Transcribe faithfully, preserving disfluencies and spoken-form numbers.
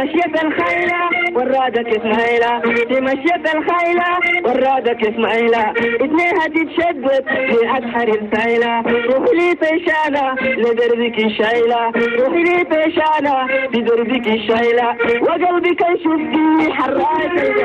مشية الخيلة ورادك اسماعيلة، في مشية الخيلة ورادك اسماعيلة، اتنينها تتشدد في أسحر السيلة، روحي لي طيشانة لدربك الشايلة، روحي لي طيشانة لدربك الشايلة، وقلبك يشوف حراك